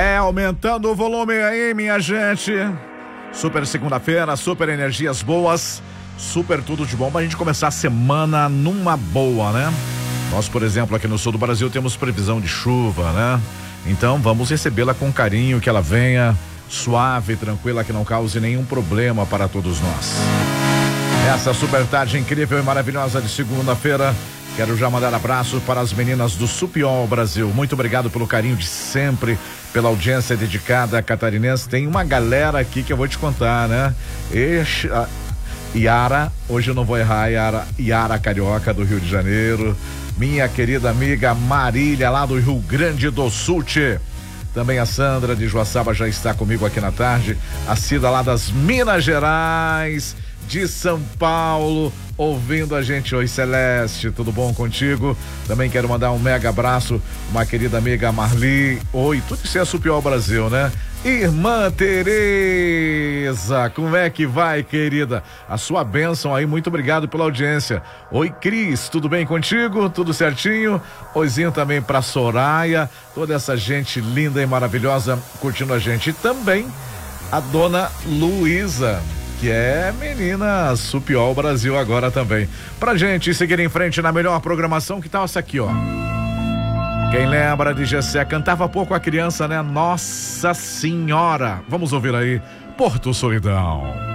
Aumentando o volume aí, minha gente. Super segunda-feira, super energias boas, super tudo de bom pra gente começar a semana numa boa, né? Nós, por exemplo, aqui no sul do Brasil temos previsão de chuva, né? Então vamos recebê-la com carinho, que ela venha suave, tranquila, que não cause nenhum problema para todos nós. Essa super tarde incrível e maravilhosa de segunda-feira, quero já mandar abraço para as meninas do Supiol Brasil. Muito obrigado pelo carinho de sempre, pela audiência dedicada a catarinense. Tem uma galera aqui que eu vou te contar, né? Yara, hoje eu não vou errar, Yara Carioca do Rio de Janeiro. Minha querida amiga Marília, lá do Rio Grande do Sul. Também a Sandra de Joaçaba já está comigo aqui na tarde. A Cida lá das Minas Gerais, de São Paulo, ouvindo a gente. Oi, Celeste, tudo bom contigo? Também quero mandar um mega abraço, uma querida amiga Marli. Oi, tudo isso é Supiol Brasil, né? Irmã Tereza, como é que vai, querida? A sua bênção aí, muito obrigado pela audiência. Oi, Cris, tudo bem contigo? Tudo certinho? Oizinho também pra Soraya, toda essa gente linda e maravilhosa curtindo a gente. E também a dona Luísa, que é menina Supiol Brasil agora também. Pra gente seguir em frente na melhor programação, que tal essa aqui, ó? Quem lembra de Gessé, cantava pouco a criança, né? Nossa Senhora. Vamos ouvir aí, Porto Solidão.